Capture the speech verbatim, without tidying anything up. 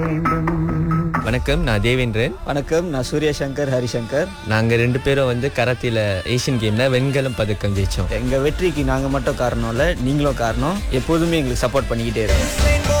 வணக்கம், நான் தேவேந்திரன். வணக்கம், நான் சூரியசங்கர் ஹரிசங்கர். நாங்க ரெண்டு பேரும் வந்து கராத்தில ஏசியன் கேம்ல வெண்கலம் பதக்கம் ஜெயிச்சோம். எங்க வெற்றிக்கு நாங்க மட்டும் காரணம் இல்ல, நீங்களும் காரணம். எப்போதுமே எங்களுக்கு சப்போர்ட் பண்ணிக்கிட்டே இருக்கோம்.